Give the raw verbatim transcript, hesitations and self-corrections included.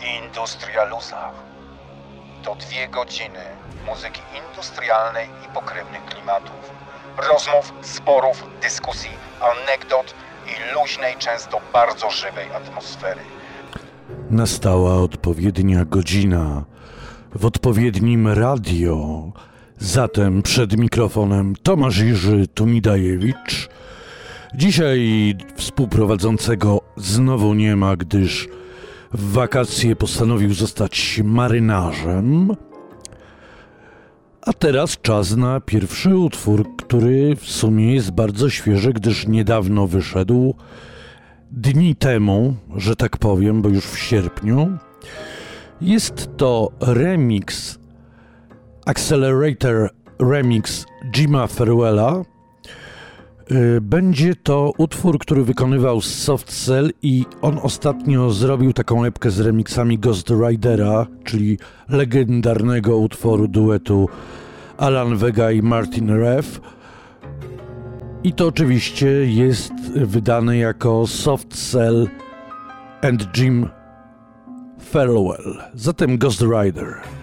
Industrialusa. To dwie godziny muzyki industrialnej i pokrewnych klimatów, rozmów, sporów, dyskusji, anegdot i luźnej, często bardzo żywej atmosfery. Nastała odpowiednia godzina w odpowiednim radio. Zatem przed mikrofonem Tomasz Jerzy Tumidajewicz. Dzisiaj współprowadzącego znowu nie ma, gdyż w wakacje postanowił zostać marynarzem. A teraz czas na pierwszy utwór, który w sumie jest bardzo świeży, gdyż niedawno wyszedł, dni temu, że tak powiem, bo już w sierpniu. Jest to remix, Accelerator Remix Jima Farewella. Będzie to utwór, który wykonywał Soft Cell i on ostatnio zrobił taką epkę z remixami Ghost Ridera, czyli legendarnego utworu duetu Alan Vega i Martin Rev. I to oczywiście jest wydane jako Soft Cell and Jim Farewell. Zatem Ghost Rider.